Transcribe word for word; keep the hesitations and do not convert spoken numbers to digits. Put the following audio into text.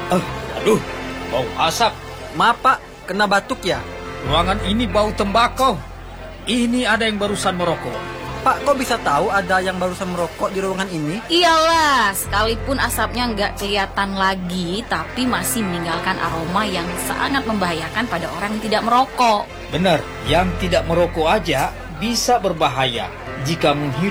Eh, aduh, bau asap. Maaf Pak, kena batuk ya? Ruangan ini bau tembakau. Ini ada yang barusan merokok. Pak, kok bisa tahu ada yang barusan merokok di ruangan ini? Iyalah, sekalipun asapnya nggak kelihatan lagi, tapi masih meninggalkan aroma yang sangat membahayakan pada orang yang tidak merokok. Benar, yang tidak merokok aja bisa berbahaya jika menghirup